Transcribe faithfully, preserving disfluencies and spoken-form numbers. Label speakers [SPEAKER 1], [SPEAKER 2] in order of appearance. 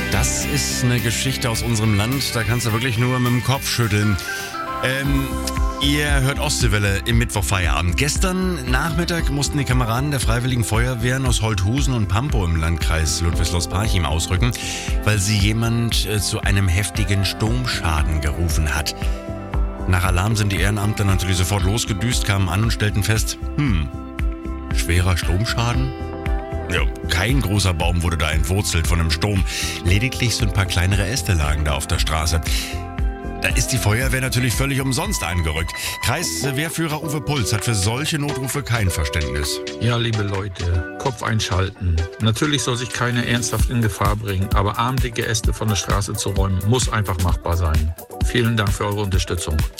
[SPEAKER 1] Das ist eine Geschichte aus unserem Land, da kannst du wirklich nur mit dem Kopf schütteln. Ähm, ihr hört Ostseewelle im Mittwochfeierabend. Gestern Nachmittag mussten die Kameraden der Freiwilligen Feuerwehren aus Holthusen und Pampow im Landkreis Ludwigslust-Parchim ausrücken, weil sie jemand äh, zu einem heftigen Sturmschaden gerufen hat. Nach Alarm sind die Ehrenamtler natürlich sofort losgedüst, kamen an und stellten fest, hm, schwerer Stromschaden? Ja, kein großer Baum wurde da entwurzelt von einem Sturm. Lediglich so ein paar kleinere Äste lagen da auf der Straße. Da ist die Feuerwehr natürlich völlig umsonst angerückt. Kreiswehrführer Uwe Puls hat für solche Notrufe kein Verständnis.
[SPEAKER 2] Ja, liebe Leute, Kopf einschalten. Natürlich soll sich keiner ernsthaft in Gefahr bringen, aber armdicke Äste von der Straße zu räumen, muss einfach machbar sein. Vielen Dank für eure Unterstützung.